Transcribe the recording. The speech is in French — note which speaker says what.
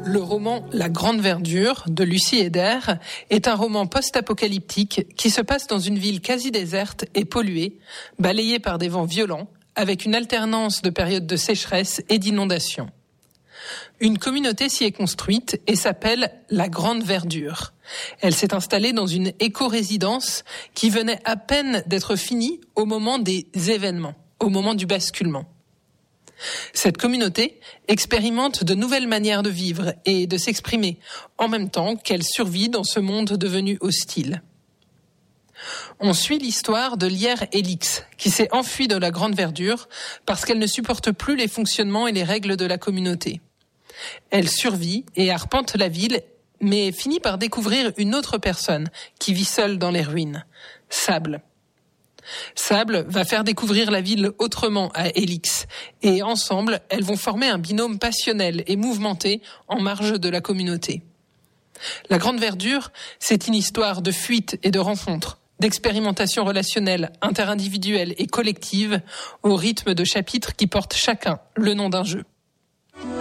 Speaker 1: Le roman La Grande Verdure de Lucie Heder est un roman post-apocalyptique qui se passe dans une ville quasi déserte et polluée, balayée par des vents violents, avec une alternance de périodes de sécheresse et d'inondations. Une communauté s'y est construite et s'appelle La Grande Verdure. Elle s'est installée dans une éco-résidence qui venait à peine d'être finie au moment des événements, au moment du basculement. Cette communauté expérimente de nouvelles manières de vivre et de s'exprimer, en même temps qu'elle survit dans ce monde devenu hostile. On suit l'histoire de Lierre Elix, qui s'est enfuie de la Grande Verdure parce qu'elle ne supporte plus les fonctionnements et les règles de la communauté. Elle survit et arpente la ville, mais finit par découvrir une autre personne qui vit seule dans les ruines, Sable. Sable va faire découvrir la ville autrement à Elix, et ensemble, elles vont former un binôme passionnel et mouvementé en marge de la communauté. La Grande Verdure, c'est une histoire de fuite et de rencontres, d'expérimentation relationnelle, interindividuelle et collective, au rythme de chapitres qui portent chacun le nom d'un jeu.